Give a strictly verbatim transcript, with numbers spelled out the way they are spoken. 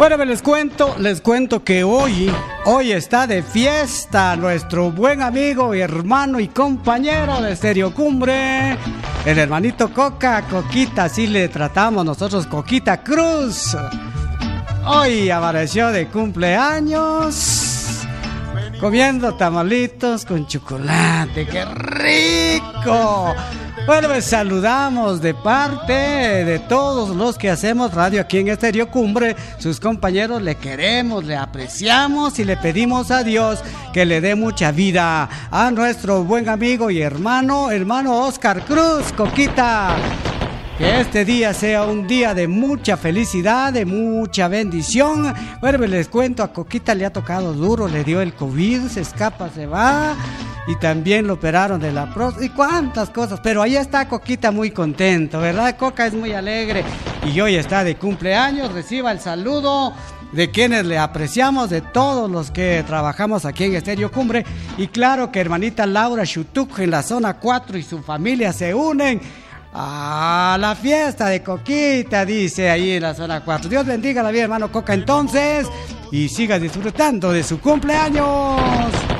Bueno, les cuento, les cuento que hoy, hoy está de fiesta nuestro buen amigo y hermano y compañero de Estéreo Cumbre, el hermanito Coca, Coquita, así le tratamos nosotros, Coquita Cruz. Hoy amaneció de cumpleaños, comiendo tamalitos con chocolate, ¡qué rico! Bueno, pues saludamos de parte de todos los que hacemos radio aquí en Estéreo Cumbre, sus compañeros, le queremos, le apreciamos y le pedimos a Dios que le dé mucha vida a nuestro buen amigo y hermano, hermano Oscar Cruz, Coquita. Que este día sea un día de mucha felicidad, de mucha bendición. Bueno, pues les cuento, a Coquita le ha tocado duro, le dio el COVID, se escapa, se va. Y también lo operaron de la próstata y cuántas cosas. Pero ahí está Coquita muy contento, ¿verdad? Coca es muy alegre y hoy está de cumpleaños. Reciba el saludo de quienes le apreciamos, de todos los que trabajamos aquí en Estéreo Cumbre. Y claro que hermanita Laura Chutuc en la zona cuatro y su familia se unen a la fiesta de Coquita, dice ahí en la zona cuatro. Dios bendiga la vida, hermano Coca, entonces, y siga disfrutando de su cumpleaños.